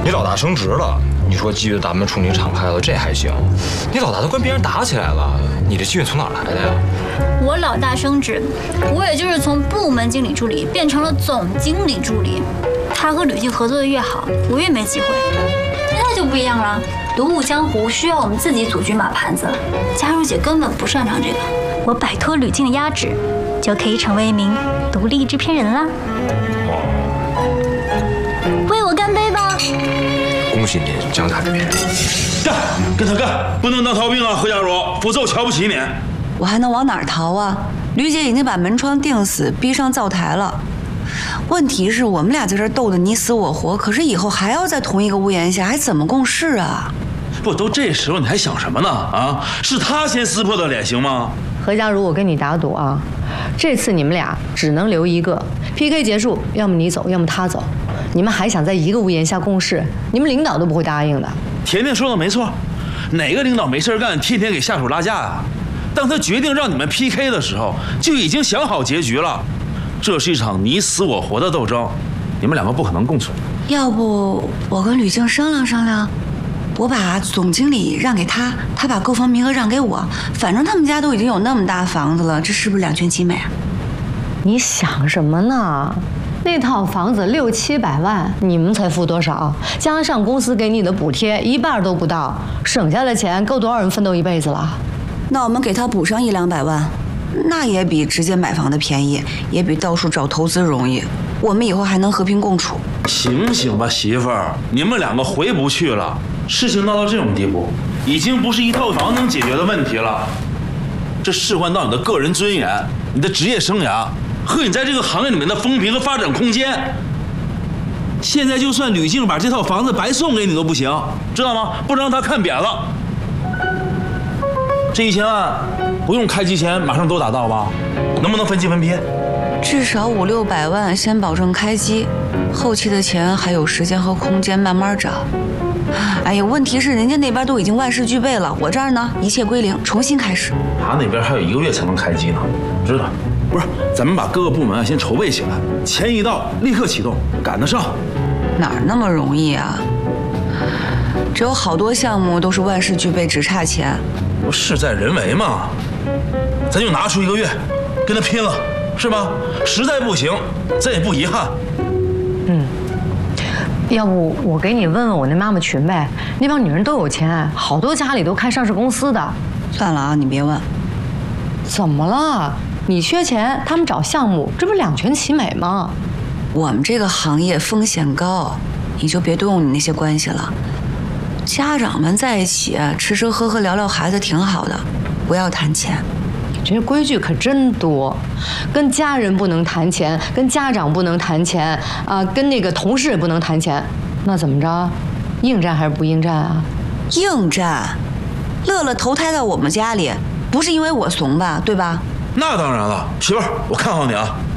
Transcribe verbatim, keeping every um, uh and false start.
你老大升职了，你说机遇咱们冲你敞开了，这还行。你老大都跟别人打起来了，你这机遇从哪儿来的呀？ 我老大升职，我也就是从部门经理助理变成了总经理助理。他和吕静合作的越好，我越没机会。那就不一样了，独舞江湖需要我们自己组局码盘子，佳茹姐根本不擅长这个。我摆脱吕静的压制，就可以成为一名独立制片人啦。为我干杯吧！ 恭喜你，江大制片人。 干，跟他干，不能当逃兵啊，何家茹，否则我瞧不起你。 我还能往哪儿逃啊？吕姐已经把门窗钉死，逼上灶台了。问题是我们俩在这儿斗得你死我活，可是以后还要在同一个屋檐下，还怎么共事啊？ 不，都这时候你还想什么呢？啊，是他先撕破的脸，行吗？ 何家茹，我跟你打赌啊，这次你们俩只能留一个 P K 结束，要么你走，要么他走。你们还想在一个屋檐下共事，你们领导都不会答应的。 甜甜说的没错，哪个领导没事干，天天给下属拉架啊？当他决定让你们 P K 的时候，就已经想好结局了。这是一场你死我活的斗争，你们两个不可能共存。 要不我跟吕静商量商量，我把总经理让给他，他把购房名额让给我，反正他们家都已经有那么大房子了，这是不是两全其美啊？ 你想什么呢？那套房子六七百万，你们才付多少？加上公司给你的补贴，一半都不到，省下的钱够多少人奋斗一辈子了？ 那我们给他补上一两百万，那也比直接买房的便宜，也比到处找投资容易。我们以后还能和平共处。 醒醒吧，媳妇儿，你们两个回不去了。事情闹到这种地步，已经不是一套房能解决的问题了，这事关到你的个人尊严、你的职业生涯和你在这个行业里面的风评和发展空间。现在就算吕静把这套房子白送给你都不行，知道吗？不能让他看扁了。这一千万不用开机前马上都打到吧？能不能分期分批？ 至少五六百万先保证开机，后期的钱还有时间和空间慢慢找。哎呀，问题是人家那边都已经万事俱备了，我这儿呢一切归零，重新开始。 他那边还有一个月才能开机呢，知道？不是，咱们把各个部门啊先筹备起来，钱一到立刻启动，赶得上。 哪儿那么容易啊？只有好多项目都是万事俱备，只差钱。 不事在人为嘛，咱就拿出一个月，跟他拼了，是吧？实在不行，咱也不遗憾。 嗯，要不我给你问问我那妈妈群呗，那帮女人都有钱，好多家里都开上市公司的。 算了啊，你别问。 怎么了？你缺钱，他们找项目，这不两全其美吗？ 我们这个行业风险高，你就别动你那些关系了。家长们在一起吃吃喝喝聊聊孩子挺好的，不要谈钱。 你这规矩可真多，跟家人不能谈钱，跟家长不能谈钱啊，跟那个同事也不能谈钱。那怎么着？应战还是不应战啊？ 应战。乐乐投胎到我们家里，不是因为我怂吧，对吧？ 那当然了，媳妇儿，我看好你啊。